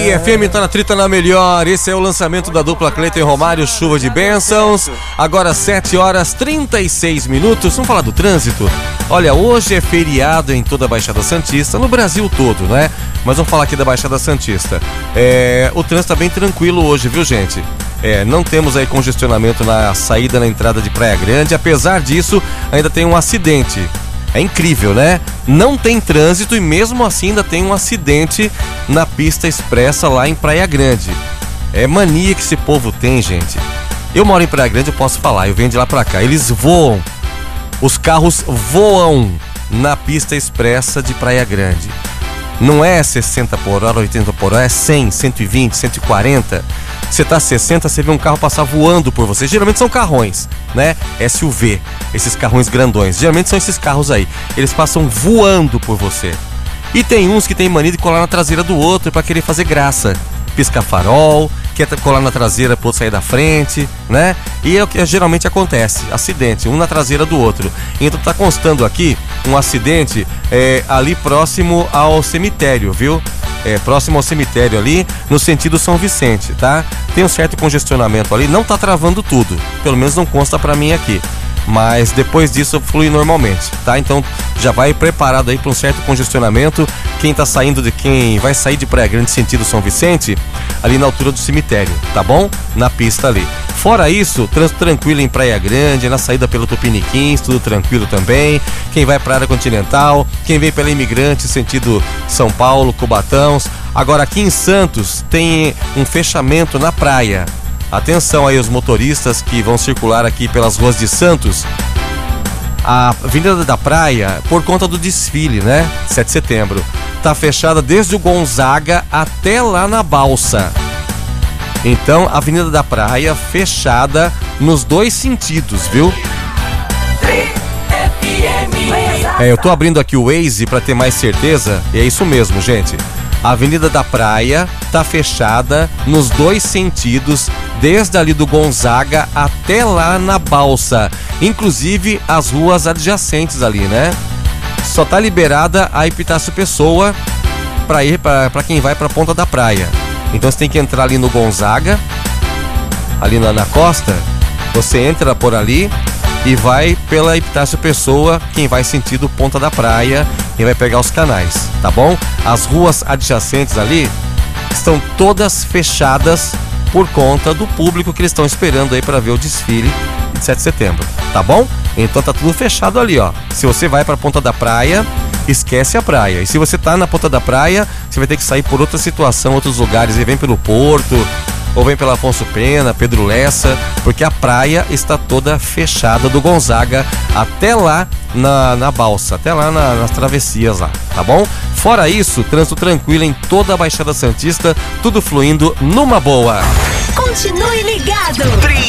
Aí, FM tá na trita na melhor. Esse é o lançamento da dupla Cleiton e Romário, Chuva de Bênçãos. Agora 7h36. Vamos falar do trânsito? Olha, hoje é feriado em toda a Baixada Santista, no Brasil todo, né? Mas vamos falar aqui da Baixada Santista. O trânsito tá bem tranquilo hoje, viu, gente? Não temos aí congestionamento na saída, na entrada de Praia Grande. Apesar disso, ainda tem um acidente. É incrível, né? Não tem trânsito e mesmo assim ainda tem um acidente na pista expressa lá em Praia Grande. É mania que esse povo tem, gente. Eu moro em Praia Grande, eu posso falar, eu venho de lá pra cá. Eles voam, os carros voam na pista expressa de Praia Grande. Não é 60 por hora, 80 por hora, é 100, 120, 140. Você tá 60, você vê um carro passar voando por você. Geralmente são carrões, né? SUV, esses carrões grandões. Geralmente são esses carros aí. Eles passam voando por você. E tem uns que tem mania de colar na traseira do outro pra querer fazer graça. Pisca farol, quer colar na traseira pro outro sair da frente, né? E é o que geralmente acontece, acidente, um na traseira do outro. Então tá constando aqui um acidente ali próximo ao cemitério, viu? Próximo ao cemitério ali, no sentido São Vicente, tá? Tem um certo congestionamento ali, não tá travando tudo, pelo menos não consta pra mim aqui. Mas depois disso flui normalmente, tá? Então já vai preparado aí para um certo congestionamento. Quem vai sair de Praia Grande sentido São Vicente, ali na altura do cemitério, tá bom? Na pista ali. Fora isso, trânsito tranquilo em Praia Grande, na saída pelo Tupiniquins, tudo tranquilo também. Quem vai para a área continental, quem vem pela Imigrante, sentido São Paulo, Cubatão. Agora aqui em Santos tem um fechamento na praia. Atenção aí os motoristas que vão circular aqui pelas ruas de Santos. A Avenida da Praia, por conta do desfile, né? 7 de setembro. Tá fechada desde o Gonzaga até lá na Balsa. Então, a Avenida da Praia fechada nos dois sentidos, viu? Eu tô abrindo aqui o Waze para ter mais certeza. E é isso mesmo, gente. A Avenida da Praia tá fechada nos dois sentidos, desde ali do Gonzaga até lá na Balsa, inclusive as ruas adjacentes ali, né? Só tá liberada a Epitácio Pessoa para ir para quem vai para a Ponta da Praia. Então você tem que entrar ali no Gonzaga, ali na costa, você entra por ali e vai pela Epitácio Pessoa, quem vai sentido Ponta da Praia, quem vai pegar os canais, tá bom? As ruas adjacentes ali estão todas fechadas por conta do público que eles estão esperando aí para ver o desfile de 7 de setembro, tá bom? Então tá tudo fechado ali, ó. Se você vai para Ponta da Praia, esquece a praia. E se você tá na Ponta da Praia, você vai ter que sair por outra situação, outros lugares, e vem pelo Porto, ou vem pela Afonso Pena, Pedro Lessa, porque a praia está toda fechada do Gonzaga até lá na Balsa, até lá nas travessias lá, tá bom? Fora isso, trânsito tranquilo em toda a Baixada Santista, tudo fluindo numa boa. Continue ligado.